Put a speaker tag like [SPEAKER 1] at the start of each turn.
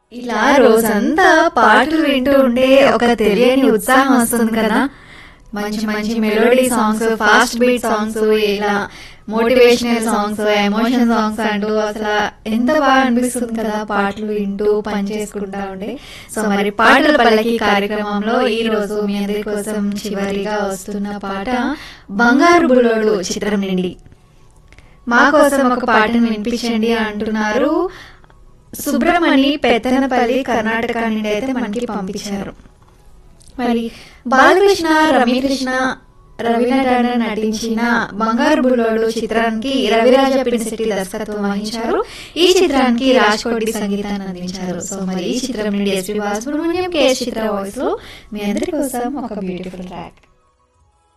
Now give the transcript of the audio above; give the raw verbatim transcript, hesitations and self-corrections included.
[SPEAKER 1] ఇలా రోజంతా పాటలు వింటూ ఉంటే ఒక తెలియని ఉత్సాహం వస్తుంది కదా. మంచి మంచి melody songs, fast beat songs, ఇలా మోటివేషనల్ సాంగ్స్, ఎమోషన్ సాంగ్స్ అంటూ అసలు ఎంత బాగా అనిపిస్తుంది కదా పాటలు వింటూ పని చేసుకుంటా ఉండే. సో మరి పాటల పల్లకి కార్యక్రమంలో ఈ రోజు మీ అందరి కోసం చివరిగా వస్తున్న పాట బంగారు బుల్లోడు చిత్రం నుండి. మా కోసం ఒక పాటను వినిపించండి అంటున్నారు సుబ్రమణి పెత్తనపల్లి, కర్ణాటక నుండి అయితే మనకి పంపించారు. మరి బాలకృష్ణ, రమ్యకృష్ణ, రవీనా టండన్ నటించిన బంగారు బుల్లోడు చిత్రానికి రవిరాజ పినిశెట్టి దర్శకత్వం వహించారు. ఈ చిత్రానికి రాజ్ కోటి సంగీతాన్ని అందించారు. సో మరి ఈ చిత్రం నుండి ఎస్పీ బాలసుబ్రహ్మణ్యం, కెఎస్ చిత్ర వాయిస్ లో మీ అందరి కోసం ఒక బ్యూటిఫుల్ ట్రాక్.